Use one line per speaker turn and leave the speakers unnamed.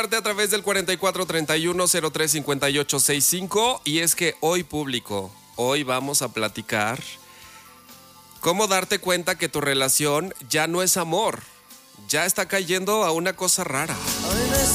A través del 4431-035865. Y es que hoy, público, hoy vamos a platicar cómo darte cuenta que tu relación ya no es amor, ya está cayendo a una cosa rara.